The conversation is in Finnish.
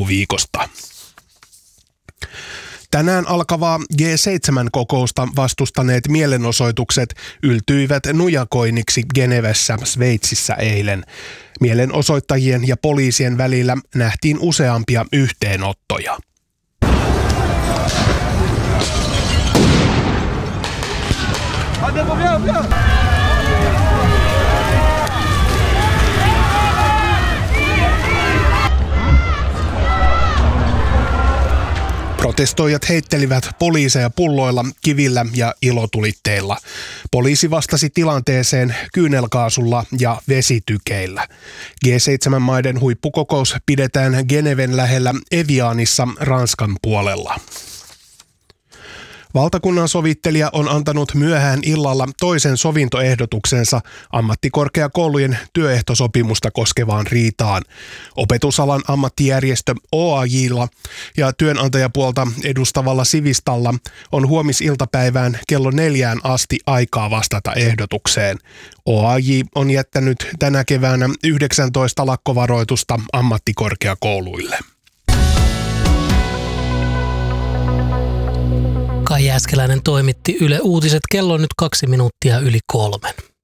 loppuviikosta. Tänään alkavaa G7-kokousta vastustaneet mielenosoitukset yltyivät nujakoinniksi Genevessä, Sveitsissä eilen. Mielenosoittajien ja poliisien välillä nähtiin useampia yhteenottoja. Protestoijat heittelivät poliiseja pulloilla, kivillä ja ilotulitteilla. Poliisi vastasi tilanteeseen kyynelkaasulla ja vesitykeillä. G7-maiden huippukokous pidetään Geneven lähellä Evianissa Ranskan puolella. Valtakunnan sovittelija on antanut myöhään illalla toisen sovintoehdotuksensa ammattikorkeakoulujen työehtosopimusta koskevaan riitaan. Opetusalan ammattijärjestö OAJ:lla ja työnantajapuolta edustavalla Sivistalla on huomisiltapäivään kello 4 asti aikaa vastata ehdotukseen. OAJ on jättänyt tänä keväänä 19 lakkovaroitusta ammattikorkeakouluille. Kai Jääskeläinen toimitti Yle Uutiset. Kello on nyt 2 minuuttia yli 3.